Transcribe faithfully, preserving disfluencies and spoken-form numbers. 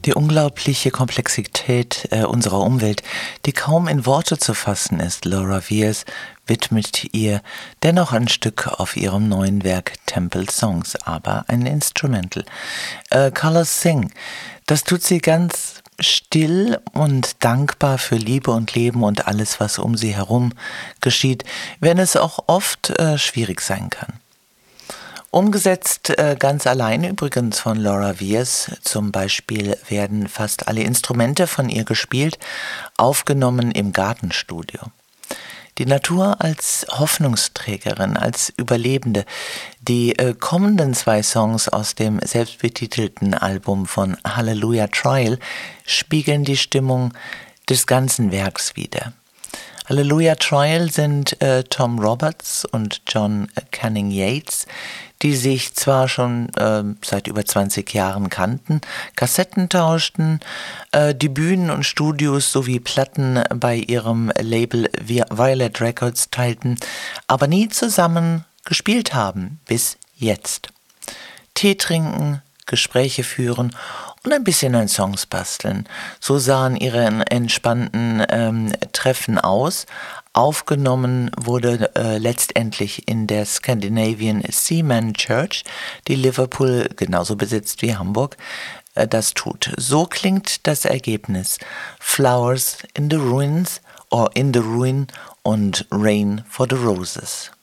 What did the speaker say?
Die unglaubliche Komplexität äh, unserer Umwelt, die kaum in Worte zu fassen ist, Laura Weirs widmet ihr dennoch ein Stück auf ihrem neuen Werk Temple Songs, aber ein Instrumental. Äh, Colors Sing, das tut sie ganz still und dankbar für Liebe und Leben und alles, was um sie herum geschieht, wenn es auch oft äh, schwierig sein kann. Umgesetzt äh, ganz allein übrigens von Laura Weirs. Zum Beispiel werden fast alle Instrumente von ihr gespielt, aufgenommen im Gartenstudio. Die Natur als Hoffnungsträgerin, als Überlebende. Die äh, kommenden zwei Songs aus dem selbstbetitelten Album von Hallelujah Trial spiegeln die Stimmung des ganzen Werks wider. Hallelujah Trial sind äh, Tom Roberts und John Canning Yates, die sich zwar schon äh, seit über zwanzig Jahren kannten, Kassetten tauschten, äh, die Bühnen und Studios sowie Platten bei ihrem Label Violet Records teilten, aber nie zusammen gespielt haben, bis jetzt. Tee trinken, Gespräche führen und ein bisschen an Songs basteln. So sahen ihre entspannten ähm, Treffen aus. Aufgenommen wurde äh, letztendlich in der Scandinavian Seaman Church, die Liverpool genauso besitzt wie Hamburg, äh, das tut. So klingt das Ergebnis. Flowers in the Ruins or in the Ruin und Rain for the Roses.